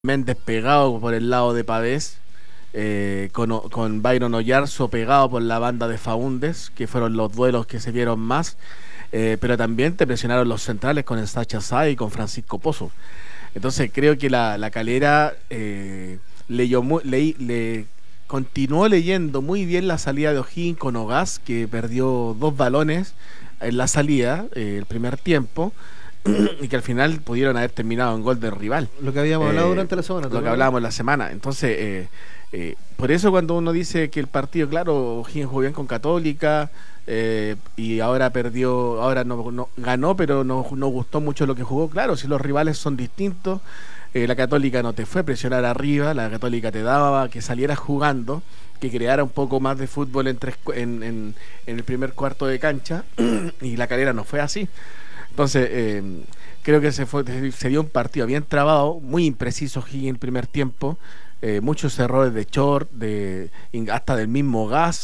Méndez pegado por el lado de Pavés, con Byron Oyarzo pegado por la banda de Faúndez, que fueron los duelos que se vieron más, pero también te presionaron los centrales con el Sacha Sá y con Francisco Pozo. Entonces creo que la Calera le continuó leyendo muy bien la salida de O'Higgins con Ogaz, que perdió 2 balones en la salida, el primer tiempo, y que al final pudieron haber terminado en gol del rival. Lo que habíamos hablado durante la semana. Lo que hablábamos en la semana. Entonces, por eso cuando uno dice que el partido, claro, O'Higgins jugó bien con Católica, y ahora perdió, ahora no ganó, pero no gustó mucho lo que jugó. Claro, si los rivales son distintos, la Católica no te fue a presionar arriba, la Católica te daba que salieras jugando, que creara un poco más de fútbol en el primer cuarto de cancha, y la Calera no fue así. Entonces, creo que se dio un partido bien trabado, muy impreciso O'Higgins en el primer tiempo, muchos errores de Chor, hasta del mismo Gas,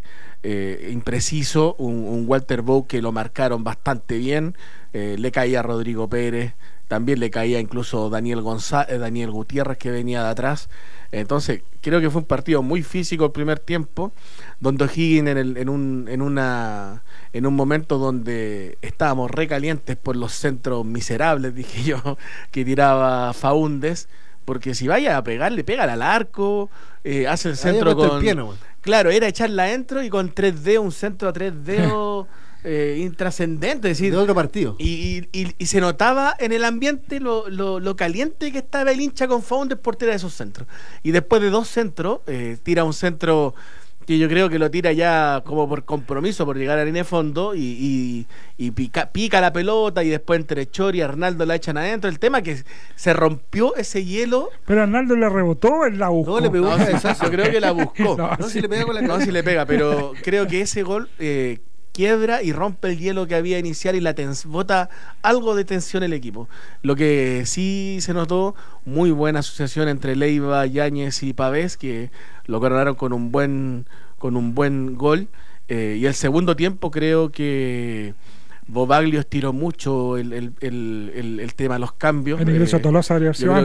impreciso, un Walter Bow que lo marcaron bastante bien, le caía a Rodrigo Pérez, también le caía incluso Daniel Gutiérrez, que venía de atrás. Entonces creo que fue un partido muy físico el primer tiempo, donde O'Higgins en un momento donde estábamos recalientes por los centros miserables, dije yo, que tiraba Faúndez, porque si vaya a pegarle, pégale al arco, hace el centro con... Claro, era echarla adentro y con 3D, un centro a 3D intrascendente, es decir, de otro partido. Y se notaba en el ambiente lo caliente que estaba el hincha con Faúndez por tirar esos centros. Y después de 2 centros, tira un centro que yo creo que lo tira ya como por compromiso, por llegar a la línea de fondo, y pica la pelota, y después entre Chor y Arnaldo la echan adentro. El tema que se rompió ese hielo. Pero Arnaldo le rebotó, él la buscó. No, le pegó yo creo que la buscó. Si le pega con la no, si le pega, pero creo que ese gol quiebra y rompe el hielo que había inicial y bota algo de tensión el equipo. Lo que sí se notó, muy buena asociación entre Leiva, Yáñez y Pavés, que lo coronaron con un buen gol, y el segundo tiempo creo que Bobaglio estiró mucho el tema de los cambios. El ingreso a Tolosa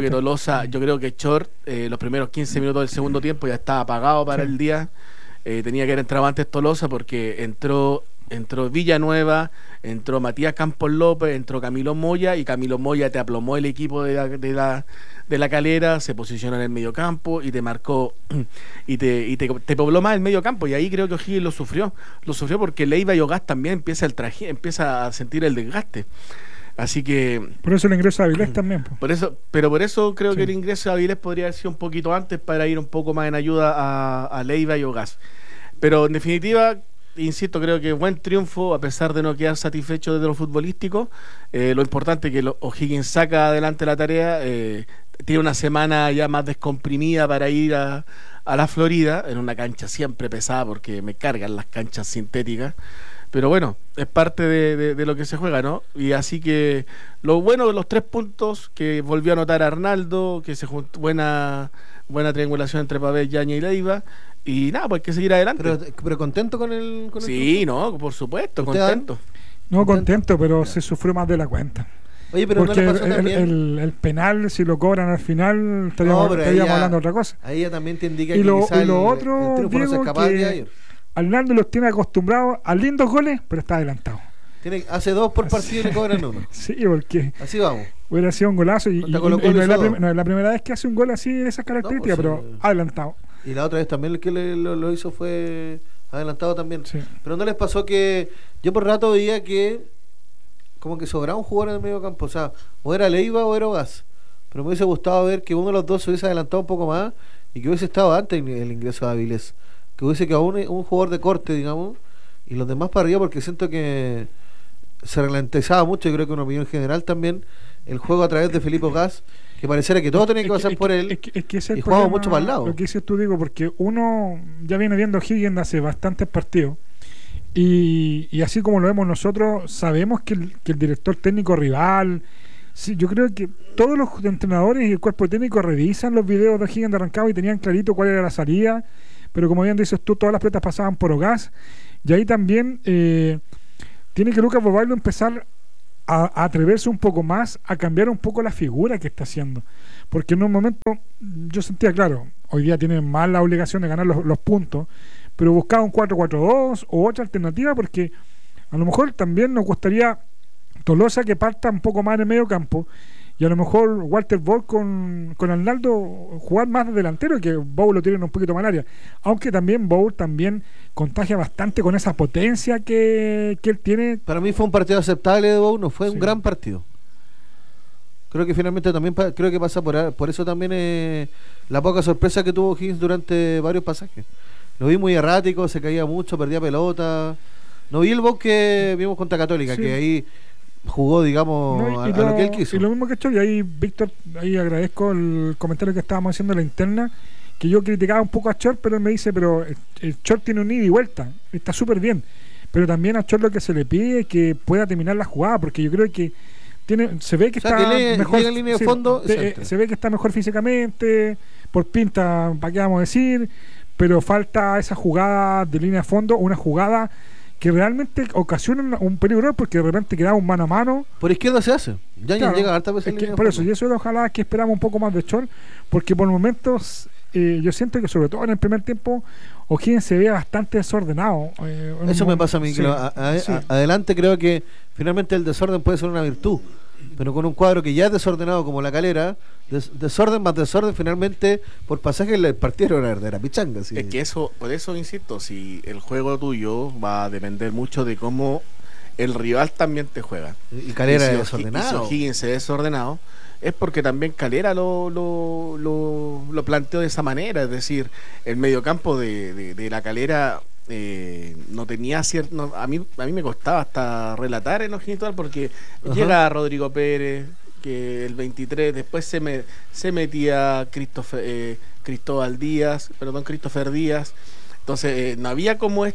yo creo que Chor, los primeros 15 minutos del segundo tiempo ya estaba apagado para el día. Tenía que haber entrado antes Tolosa, porque entró Villanueva, entró Matías Campos López, entró Camilo Moya, y Camilo Moya te aplomó el equipo de la Calera, se posicionó en el medio campo y te marcó y te pobló más el medio campo, y ahí creo que O'Higgins lo sufrió porque Leiva y Ogaz también empieza a sentir el desgaste. Así que por eso el ingreso de Avilés también. Por eso creo que el ingreso de Avilés podría haber sido un poquito antes, para ir un poco más en ayuda a Leiva y Ogaz. Pero en definitiva, insisto, creo que buen triunfo, a pesar de no quedar satisfecho desde lo futbolístico. Lo importante es que O'Higgins saca adelante la tarea, tiene una semana ya más descomprimida para ir a la Florida, en una cancha siempre pesada, porque me cargan las canchas sintéticas. Pero bueno, es parte de lo que se juega, ¿no? Y así que lo bueno de los 3 puntos, que volvió a anotar Arnaldo, que se juntó buena triangulación entre Pavés, Yaña y Leiva, y nada, pues hay que seguir adelante. Pero contento con el sí, no, por supuesto, contento. No, contento, pero se sufrió más de la cuenta. Oye, pero porque no le pasó también el penal, si lo cobran al final, estaríamos hablando de otra cosa. Ahí ya también te indica y que quizás lo otro, el triunfo no se escapa de ayer. Arnaldo los tiene acostumbrados a lindos goles, pero está adelantado. Hace 2 por partido y le cobran 1. Sí, porque así vamos. Hubiera sido un golazo y no es la primera vez que hace un gol así de esas características, pero adelantado. Y la otra vez también el que lo hizo fue adelantado también. Sí. Pero ¿no les pasó que yo por rato veía que como que sobraba un jugador en el medio campo? O sea, o era Leiva o era Ogaz. Pero me hubiese gustado ver que uno de los dos se hubiese adelantado un poco más y que hubiese estado antes en el ingreso de Avilés. Que hubiese quedado un jugador de corte, digamos, y los demás para arriba, porque siento que se ralentizaba mucho, y creo que una opinión general también, el juego a través de Felipe Ogaz, que pareciera que todo tenía que pasar por él, y jugaba mucho para el lado. Lo que dices tú, digo, porque uno ya viene viendo Higgins hace bastantes partidos, y así como lo vemos nosotros, sabemos que el director técnico rival, sí, yo creo que todos los entrenadores y el cuerpo técnico revisan los videos de Higgins de arrancado y tenían clarito cuál era la salida. Pero como bien dices tú, todas las pelotas pasaban por Ogaz, y ahí también tiene que Lucas Bobaglio empezar a atreverse un poco más, a cambiar un poco la figura que está haciendo. Porque en un momento yo sentía, claro, hoy día tienen más la obligación de ganar los puntos, pero buscaba un 4-4-2 o otra alternativa, porque a lo mejor también nos gustaría Tolosa que parta un poco más en el medio campo, y a lo mejor Walter Ball con Arnaldo jugar más de delantero, que Bow lo tiene un poquito más en área, aunque también Bow también contagia bastante con esa potencia que él tiene. Para mí fue un partido aceptable de Bow, no fue Sí. un gran partido. Creo que finalmente también creo que pasa por eso también la poca sorpresa que tuvo Higgins durante varios pasajes. Lo vi muy errático, se caía mucho, perdía pelota. No vi el Bow que vimos contra Católica, Sí. que ahí jugó, digamos, No, a lo que él quiso. Y lo mismo que Chor, y ahí, Víctor, ahí agradezco el comentario que estábamos haciendo en la interna, que yo criticaba un poco a Chor, pero él me dice, pero el Chor tiene un ida y vuelta, está súper bien, pero también a Chor lo que se le pide es que pueda terminar la jugada, porque yo creo que se ve que O sea, está que mejor, llega en línea de fondo, se ve que está mejor físicamente, por pinta, ¿para qué vamos a decir? Pero falta esa jugada de línea de fondo, una jugada que realmente ocasiona un peligro, porque de repente queda un mano a mano. Por izquierda se hace. Ya Claro, llega harta veces es en que línea de por eso, fondo. y eso ojalá que esperamos un poco más de Chor, porque por momentos yo siento que sobre todo en el primer tiempo O'Higgins se ve bastante desordenado. Eso me pasa a mí, sí, que sí. adelante creo que finalmente el desorden puede ser una virtud, pero con un cuadro que ya es desordenado como la Calera, desorden más desorden, finalmente por pasaje el partido era una verdadera pichanga. Sí. Es que eso, por eso insisto, si el juego tuyo va a depender mucho de cómo el rival también te juega. Y Calera Y si es desordenado. Y si O'Higgins es desordenado, es porque también Calera lo planteó de esa manera. Es decir, el mediocampo de la Calera no tenía cierto. A mí me costaba hasta relatar en O'Higgins porque Ajá. llega Rodrigo Pérez, que el 23, después se metía Christopher Díaz. Entonces no había como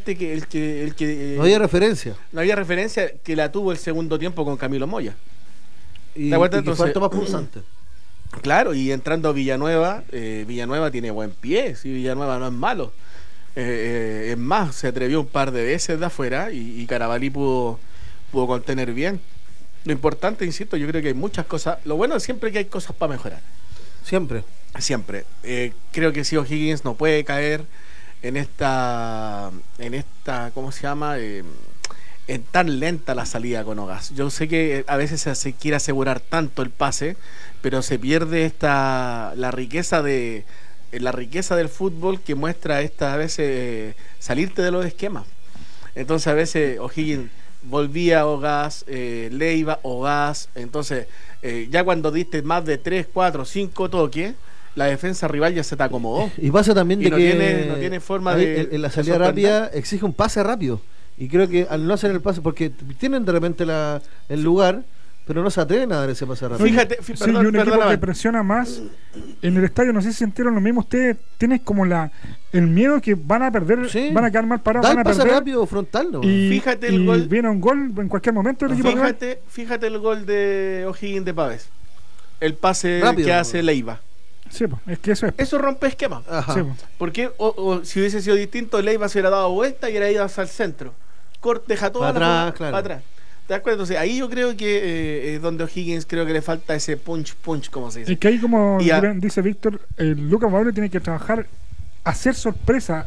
No había referencia. no había referencia, que la tuvo el segundo tiempo con Camilo Moya. Y, ¿Te acuerdas? y que Entonces, fue harto más pulsante. Claro, y entrando Villanueva, Villanueva tiene buen pie, sí, Villanueva no es malo. Es más, se atrevió un par de veces de afuera y Carabalí pudo contener bien. Lo importante, insisto, yo creo que hay muchas cosas. Lo bueno es siempre que hay cosas para mejorar. Siempre. Siempre. Creo que si O'Higgins no puede caer en esta ¿cómo se llama? En tan lenta la salida con Ogas. Yo sé que a veces se quiere asegurar tanto el pase, pero se pierde la riqueza del fútbol que muestra a veces salirte de los esquemas. Entonces a veces O'Higgins volvía Ogas, Leiva, Ogas. Entonces ya cuando diste más de 3, 4, 5 toques, la defensa rival ya se te acomodó. Y pasa también Y de no que no tiene forma ahí, de en la de salida sorprender. rápida exige un pase rápido. Y creo que al no hacer el pase, porque tienen de repente el lugar, pero no se atreven a dar ese pase rápido. Fíjate, Sí, perdón, y un equipo perdóname. que presiona más en el estadio, no sé si sintieron lo mismo ustedes, tienes como el miedo que van a perder, Sí. van a quedar mal parados, Da van el a pase perder, rápido frontal, ¿no? y, Fíjate el y gol. viene un gol en cualquier momento del equipo rival. Fíjate el gol de O'Higgins de Pavés. El pase Rápido, que ¿no? hace Leiva. Sí, po, es que eso es. Eso rompe esquema. Ajá. Sí, po. Porque si hubiese sido distinto, Leiva se hubiera dado vuelta y hubiera ido hacia el centro. Deja toda Pa' la atrás, jugada claro. para atrás. ¿Te das cuenta? Entonces ahí yo creo que es donde O'Higgins creo que le falta ese punch, como se dice. Es que ahí, como Y dice Víctor, Lucas Baule tiene que trabajar, hacer sorpresa.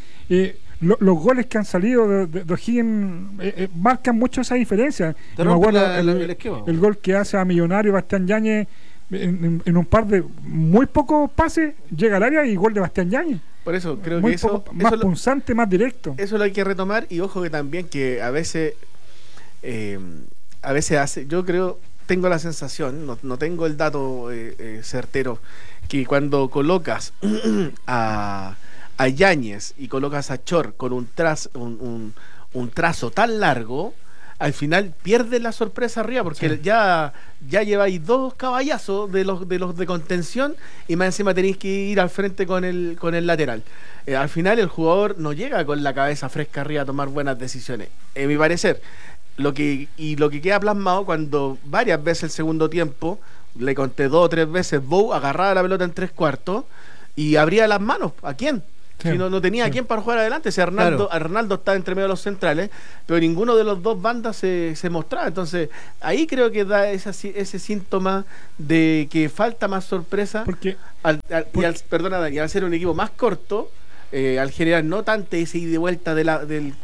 Los goles que han salido de O'Higgins marcan mucho esa diferencia. Te Yo me rompen acuerdo el esquema. el gol que hace a Millonario Bastián Yáñez en un par de muy pocos pases, llega al área y gol de Bastián Yáñez. Por eso creo Muy que eso, poco, más eso, punzante, más directo. eso lo hay que retomar. Y ojo que también que a veces hace, yo creo, tengo la sensación, no tengo el dato certero, que cuando colocas a Yáñez y colocas a Chor con un trazo tan largo, al final pierdes la sorpresa arriba, porque Sí. ya lleváis 2 caballazos de los de contención y más encima tenéis que ir al frente con el lateral. Al final el jugador no llega con la cabeza fresca arriba a tomar buenas decisiones, en mi parecer. Lo que queda plasmado cuando varias veces el segundo tiempo, le conté 2 o 3 veces, Bow agarraba la pelota en 3 cuartos y abría las manos. ¿A quién? Sí, Si no tenía sí. quién para jugar adelante. Si Arnaldo está entre medio de los centrales, pero ninguno de los dos bandas se mostraba. Entonces, ahí creo que da ese síntoma de que falta más sorpresa. Porque Perdona, Dani, al ser un equipo más corto, al generar no tanto ese ida y vuelta del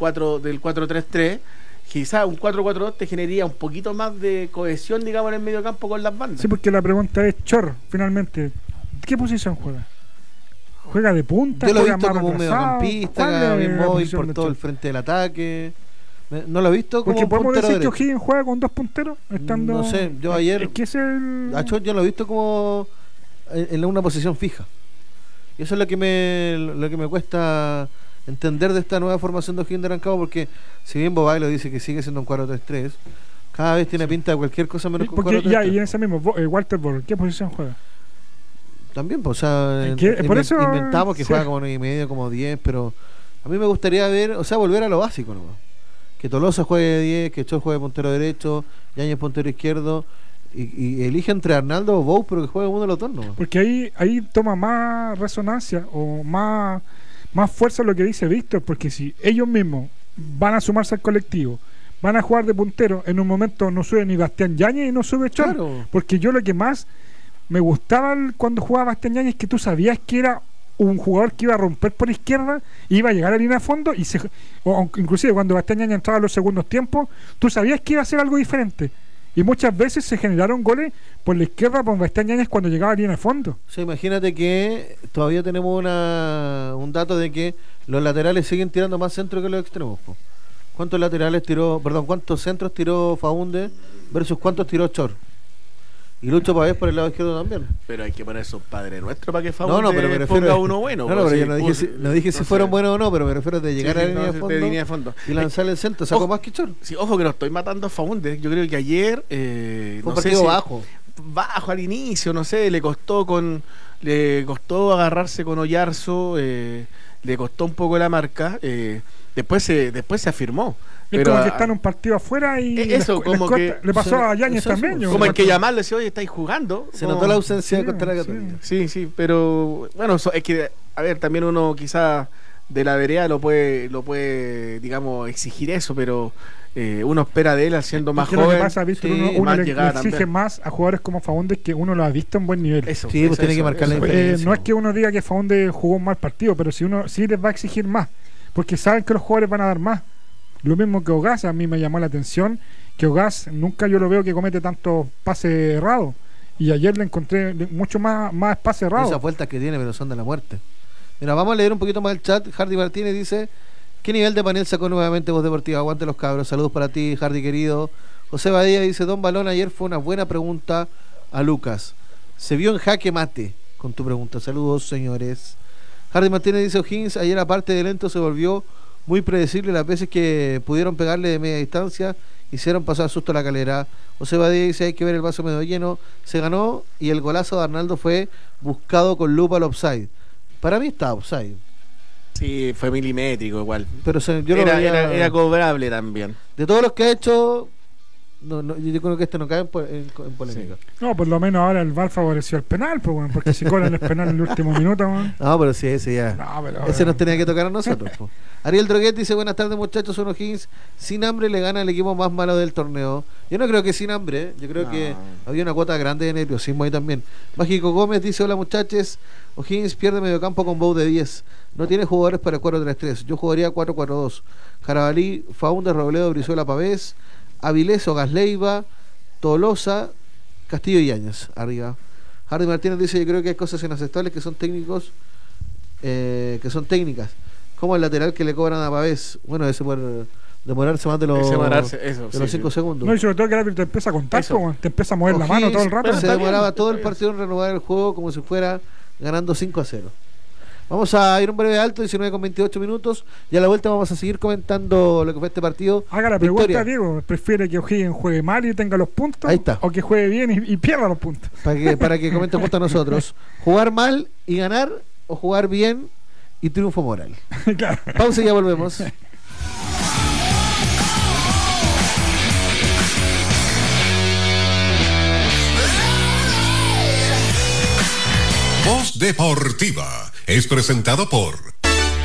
4-3-3, quizás un 4-4-2 te generaría un poquito más de cohesión, digamos, en el medio campo con las bandas. sí, porque la pregunta es, Chor, finalmente, ¿qué posición juega? ¿Juega de punta? Yo lo he ¿Juega visto más como un retrasado? mediocampista, ¿Cuál acá, es bien la móvil posición por de todo el Chor? frente del ataque. No lo he visto como Porque un podemos puntero decir que derecho. O'Higgins juega con 2 punteros, estando... No sé, yo ayer- Es que es el... A Chor yo lo he visto como en una posición fija. Y eso es lo que me cuesta entender de esta nueva formación de O'Higgins de Rancagua, porque si bien Bobailo dice que sigue siendo un 4-3-3, cada vez tiene pinta de cualquier cosa menos que un Porque ya, 4-3-3. y en ese mismo, Walter Borg, ¿qué posición juega? También, pues, o sea, Por eso, inventamos que sí. juega como 9,5, como 10, pero a mí me gustaría ver, o sea, volver a lo básico, ¿no? Que Tolosa juegue de 10, que Chor juegue puntero derecho, Yáñez puntero izquierdo, y elige entre Arnaldo o Bou, pero que juegue uno de los dos, ¿no? Porque ahí toma más resonancia o más fuerza lo que dice Víctor, porque si ellos mismos van a sumarse al colectivo, van a jugar de puntero, en un momento no sube ni Bastián Yáñez y no sube Chor. Claro. Porque yo lo que más me gustaba cuando jugaba Bastián Yáñez es que tú sabías que era un jugador que iba a romper por izquierda, iba a llegar a la línea de fondo inclusive cuando Bastián Yáñez entraba a los segundos tiempos, tú sabías que iba a hacer algo diferente. Y muchas veces se generaron goles por la izquierda por Bastián Yáñez cuando llegaba a la línea de fondo. O sea, imagínate que todavía tenemos un dato de que los laterales siguen tirando más centro que los extremos, po. ¿Cuántos centros tiró Faúnde versus cuántos tiró Chor? Y Lucho Pavés por el lado izquierdo también. Pero hay que poner esos padres nuestros para que Faúnde No, pero me refiero ponga uno bueno. No, pues, pero sí, yo no dije si no fueron sé. buenos o no, pero me refiero de llegar Sí, a la no, línea de fondo y lanzar el centro. Sacó Ojo. más que Chor. Sí, ojo que no estoy matando a Faúnde. Yo creo que ayer Fue no un sé partido si- bajo. al inicio, no sé, le costó agarrarse con Oyarzo, le costó un poco la marca, después se afirmó. Es Pero como que está en un partido afuera y eso, como que- le pasó a Yáñez eso, también. yo como hay creo. que llamarle, decir, oye, estáis jugando. Se Como- notó la ausencia Sí, de contra la sí. Católica. Sí, pero bueno, es que, a ver, también uno quizás de la vereda lo puede, digamos, exigir eso, pero uno espera de él siendo más Es que lo que joven. pasa, Víctor, sí, uno más le llegada exige también. más a jugadores como Faúndez que uno lo ha visto en buen nivel. Eso, Sí, pues tiene que marcar la diferencia. No es que uno diga que Faúndez jugó un mal partido, pero si uno sí les va a exigir más, porque saben que los jugadores van a dar más. Lo mismo que Ogaz, a mí me llamó la atención que Ogaz nunca yo lo veo que comete tantos pases errados. Y ayer le encontré mucho más pases errados. Esas vueltas que tiene, pero son de la muerte. Mira, vamos a leer un poquito más el chat. Hardy Martínez dice: ¿qué nivel de panel sacó nuevamente Voz Deportiva? Aguante los cabros. Saludos para ti, Hardy querido. José Badía dice: Don Balón, ayer fue una buena pregunta a Lucas. Se vio en jaque mate con tu pregunta. Saludos, señores. Hardy Martínez dice: O'Higgins ayer aparte de lento se volvió muy predecible. Las veces que pudieron pegarle de media distancia hicieron pasar susto a la Calera. José Badía dice: hay que ver el vaso medio lleno. Se ganó y el golazo de Arnaldo fue buscado con lupa al offside. Para mí está offside, Sí, fue milimétrico igual. pero yo lo veía- Era cobrable también. de todos los que ha hecho, yo creo que este no cae en polémica. No, por lo menos ahora el VAR favoreció el penal, pues, bueno, porque si cobran el penal en el último minuto, bueno. No, pero sí, ese ya. No, pero, Ese nos tenía que tocar a nosotros. Po. Ariel Droguet dice: buenas tardes, muchachos. Son O'Higgins sin hambre le gana al equipo más malo del torneo. Yo no creo que sin hambre, ¿eh? Yo creo No. que había una cuota grande de nerviosismo ahí también. Mágico Gómez dice: hola, muchachos. O'Higgins pierde mediocampo con Bow de 10. No tiene jugadores para el 4-3-3. Yo jugaría 4-4-2. Carabalí, Faúndez, Robledo, Brizuela, Pavés, Avilés, Ogaz Leiva, Tolosa, Castillo y Yáñez arriba. Hardy Martínez dice: yo creo que hay cosas inaceptables que son técnicas, como el lateral que le cobran a Pavés. Bueno, ese por demorarse más de los 5 segundos. No, y sobre todo que el árbitro te empieza a contar, Eso. pues, bueno, te empieza a mover la mano todo el rato. pero Se está demoraba bien, todo el está bien. partido en renovar el juego como si fuera ganando 5-0. Vamos a ir un breve alto, 19 con 28 minutos, y a la vuelta vamos a seguir comentando lo que fue este partido. Haga la pregunta, Victoria. Diego. ¿Prefiere que O'Higgins juegue mal y tenga los puntos? Ahí está. ¿O que juegue bien y pierda los puntos? Para que comenten junto a nosotros. ¿Jugar mal y ganar o jugar bien y triunfo moral? Claro. Pausa y ya volvemos. Voz Deportiva es presentado por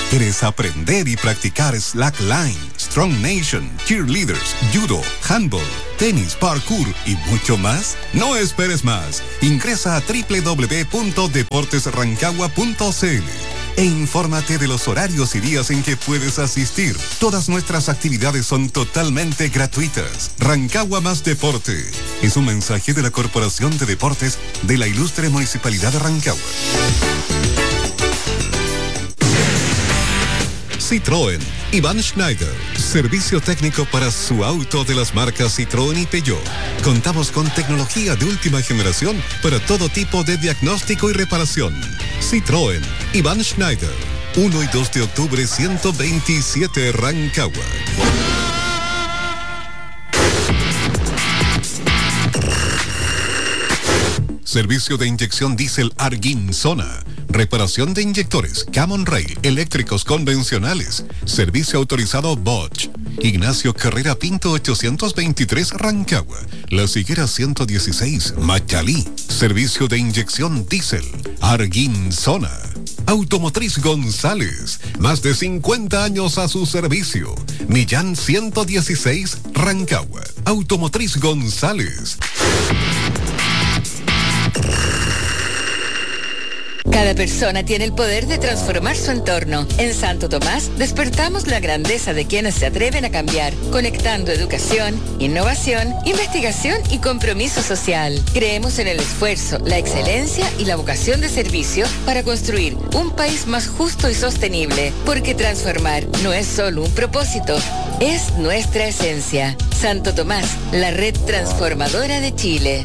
¿Quieres aprender y practicar slackline, strong nation, cheerleaders, judo, handball, tenis, parkour y mucho más? No esperes más. Ingresa a www.deportesrancagua.cl e infórmate de los horarios y días en que puedes asistir. Todas nuestras actividades son totalmente gratuitas. Rancagua más deporte. Es un mensaje de la Corporación de Deportes de la Ilustre Municipalidad de Rancagua. Citroën, Iván Schneider, servicio técnico para su auto de las marcas Citroën y Peugeot. Contamos con tecnología de última generación para todo tipo de diagnóstico y reparación. Citroën, Iván Schneider, 1 y 2 de octubre 127 Rancagua. Servicio de inyección diésel Arguin Zona. Reparación de inyectores Camon Rail, eléctricos convencionales. Servicio autorizado Bosch. Ignacio Carrera Pinto 823 Rancagua. Las Higueras 116 Machalí. Servicio de inyección diésel Arguin Zona. Automotriz González. Más de 50 años a su servicio. Millán 116 Rancagua. Automotriz González. Cada persona tiene el poder de transformar su entorno. En Santo Tomás despertamos la grandeza de quienes se atreven a cambiar, conectando educación, innovación, investigación y compromiso social. Creemos en el esfuerzo, la excelencia y la vocación de servicio para construir un país más justo y sostenible, porque transformar no es solo un propósito, es nuestra esencia. Santo Tomás, la red transformadora de Chile.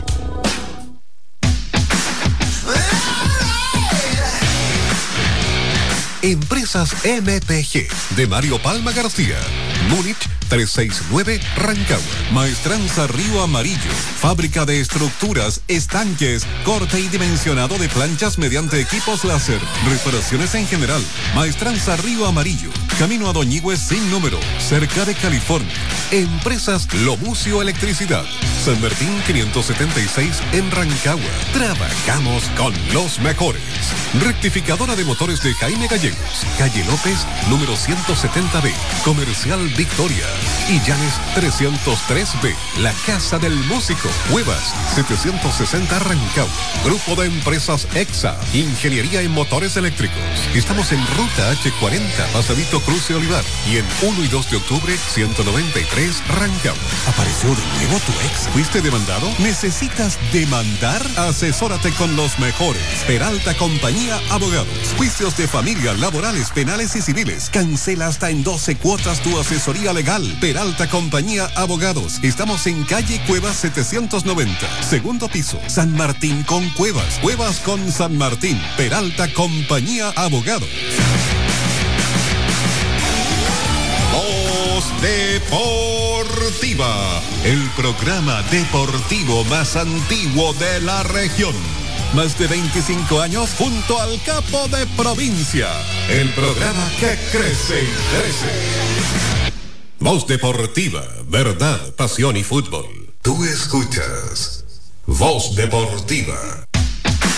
Empresas MPG de Mario Palma García. Múnich 369 Rancagua. Maestranza Río Amarillo. Fábrica de estructuras, estanques, corte y dimensionado de planchas mediante equipos láser. Reparaciones en general. Maestranza Río Amarillo. Camino a Doñigües sin número. Cerca de California. Empresas Lomucio Electricidad. San Martín 576 en Rancagua. Trabajamos con los mejores. Rectificadora de motores de Jaime Gallegos. Calle López, número 170B. Comercial Victoria. Y Llanes 303B. La Casa del Músico. Cuevas 760 Rancagua. Grupo de Empresas EXA. Ingeniería en motores eléctricos. Estamos en Ruta H40, Pasadito Cruce Olivar. Y en 1 y 2 de octubre, 193 Rancagua. ¿Apareció de nuevo tu ex? ¿Fuiste demandado? ¿Necesitas demandar? Asesórate con los mejores. Peralta Compañía Abogados. Juicios de familia, laborales, penales y civiles. Cancela hasta en 12 cuotas tu asesoría legal. Peralta Compañía Abogados. Estamos en calle Cuevas 790. Segundo piso. San Martín con Cuevas. Cuevas con San Martín. Peralta Compañía Abogados. Voz Deportiva. El programa deportivo más antiguo de la región. Más de 25 años junto al capo de provincia. El programa que crece y crece. Voz Deportiva, verdad, pasión y fútbol. Tú escuchas Voz Deportiva.